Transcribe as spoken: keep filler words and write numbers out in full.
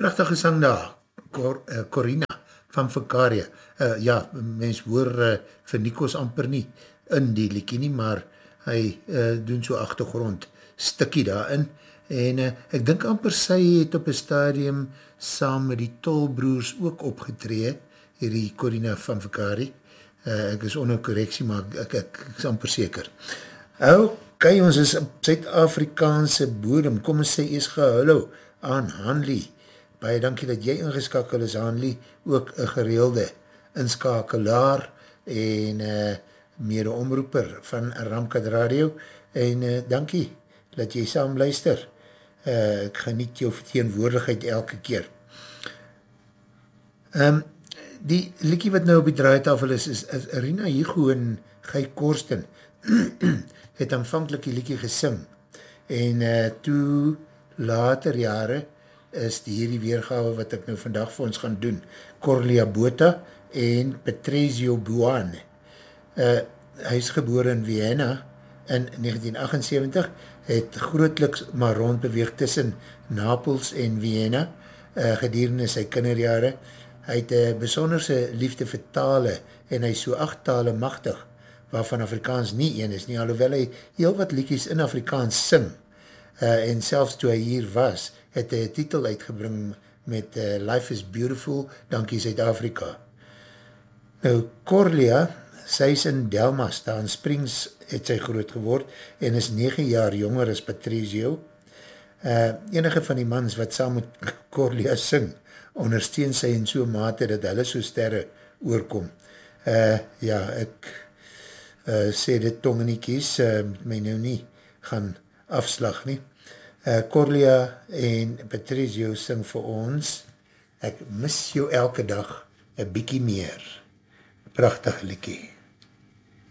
Prachtige sang daar, Cor, uh, Corina van Vakaria. Uh, ja, mens hoor uh, vir Nikos amper nie in die liekie nie, maar hy uh, doen so achtergrond stikkie daarin. En uh, ek dink amper sy het op een stadium saam met die Tolbroers ook opgetree, hierdie Corina van Vakari. Uh, ek is onder correctie, maar ek, ek, ek, ek is amper seker. Ok, ons is op Suid-Afrikaanse bodem. Kom ons sê eers gehallo aan Hanlie. Baie dankie dat jy ingeskakel is, Hanlie, ook een gereelde inskakelaar en uh, mede omroeper van Ramkat Radio. En uh, dankie dat jy saam luister. Uh, ek geniet jou verteenwoordigheid elke keer. Um, die liekie wat nou op die draaitafel is, is, is Rina Higo en Guy Korsten het aanvankelijk die liekie gesing. En uh, toe later jare is die hierdie weergawe wat ek nou vandag vir ons gaan doen. Corlia Bota en Patrizio Buan. Uh, hy is gebore in Vienna in negentien agtensewentig, het grootliks maar rondbeweeg tussen Napels en Vienna, uh, gedurende sy kinderjare. Hy het een besonderse liefde vir tale en hy is so acht tale machtig, waarvan Afrikaans nie een is nie, alhoewel hy heel wat liedjies in Afrikaans sing. Uh, en selfs toe hy hier was, het hy een titel uitgebring met uh, Life is Beautiful, dankie Zuid-Afrika. Nou, Corlia, sy is in Delmas, daar in Springs het sy groot geword, en is negen jaar jonger as Patrizio. Uh, enige van die mans wat saam met Corlia sing, ondersteun sy in so mate dat hulle so sterre oorkom. Uh, ja, ek uh, sê dit tong in die kies, uh, my nou nie gaan afslag nie. Uh, Corlia en Patrizio sing vir ons, ek mis jou elke dag een bykie meer. Prachtig liekie.